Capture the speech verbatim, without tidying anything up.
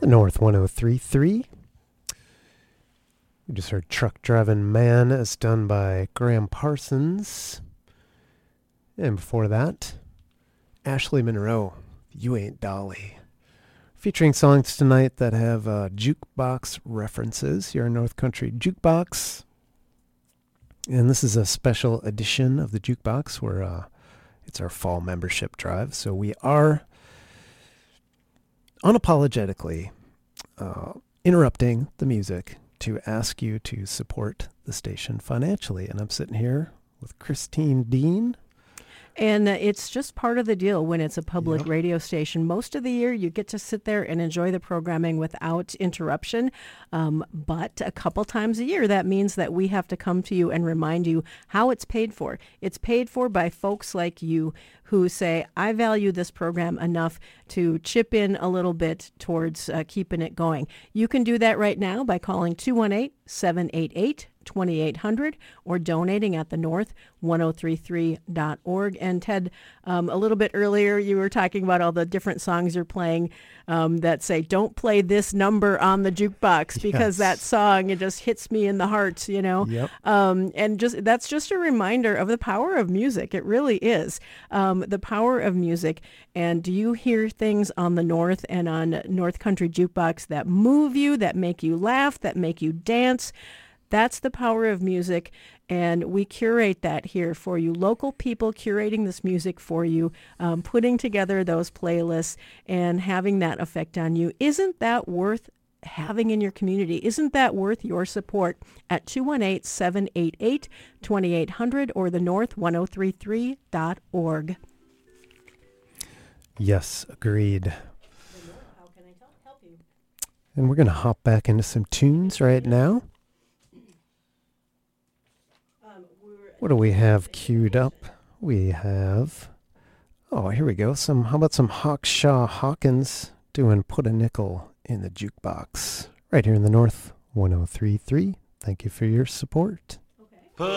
The North one oh three point three. We just heard Truck Driving Man as done by Graham Parsons. And before that, Ashley Monroe, You Ain't Dolly. Featuring songs tonight that have uh, jukebox references here in North Country Jukebox. And this is a special edition of the Jukebox where uh, it's our fall membership drive. So we are unapologetically uh, interrupting the music to ask you to support the station financially. And I'm sitting here with Christine Dean. And uh, it's just part of the deal when it's a public Yep. radio station. Most of the year, you get to sit there and enjoy the programming without interruption. Um, but a couple times a year, that means that we have to come to you and remind you how it's paid for. It's paid for by folks like you who say, I value this program enough to chip in a little bit towards uh, keeping it going. You can do that right now by calling two one eight, seven eight eight, two eight zero zero or donating at the north one oh three three dot org. And Ted, um, a little bit earlier, you were talking about all the different songs you're playing um, that say, don't play this number on the jukebox because Yes. that song, it just hits me in the heart, you know? Yep. Um, and just that's just a reminder of the power of music. It really is. Um, the power of music. And do you hear things on the North and on North Country Jukebox that move you, that make you laugh, that make you dance? That's the power of music, and we curate that here for you. Local people curating this music for you, um, putting together those playlists and having that effect on you. Isn't that worth having in your community? Isn't that worth your support at two one eight, seven eight eight, two eight zero zero or the north one oh three three dot org? Yes, agreed. How can I help you? And we're going to hop back into some tunes right now. What do we have queued up? We have, oh, here we go. Some, how about some Hawkshaw Hawkins doing Put a Nickel in the Jukebox right here in the North one oh three point three. Thank you for your support.